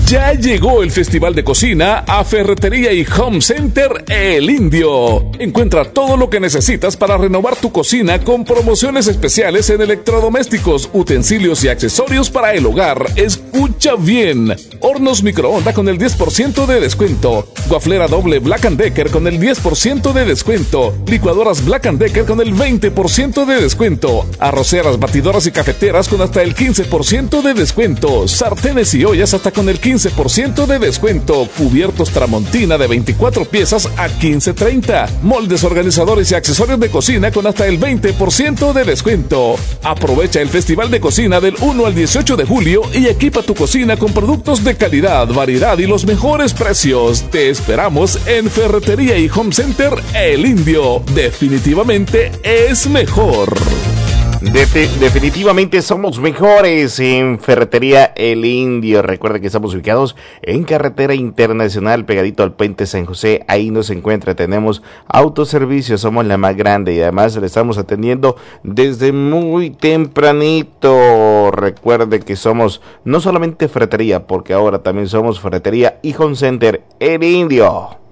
Ya llegó el Festival de Cocina a Ferretería y Home Center El Indio. Encuentra todo lo que necesitas para renovar tu cocina con promociones especiales en electrodomésticos, utensilios y accesorios para el hogar. Escucha bien. Hornos microondas con el 10% de descuento. Guaflera doble Black & Decker con el 10% de descuento. Licuadoras Black & Decker con el 20% de descuento. Arroceras, batidoras y cafeteras con hasta el 15% de descuento. Sartenes y ollas hasta con el 15% de descuento. Cubiertos Tramontina de 24 piezas a 15.30. Moldes, organizadores y accesorios de cocina con hasta el 20% de descuento. Aprovecha el Festival de Cocina del 1 al 18 de julio y equipa tu cocina con productos de calidad, variedad y los mejores precios. Te esperamos en Ferretería y Home Center El Indio. Definitivamente es mejor. Definitivamente somos mejores en Ferretería El Indio. Recuerda que estamos ubicados en Carretera Internacional, pegadito al Puente San José. Ahí nos encuentra, tenemos autoservicio, somos la más grande y además le estamos atendiendo desde muy tempranito. Recuerde que somos no solamente ferretería, porque ahora también somos Ferretería y Home Center El Indio.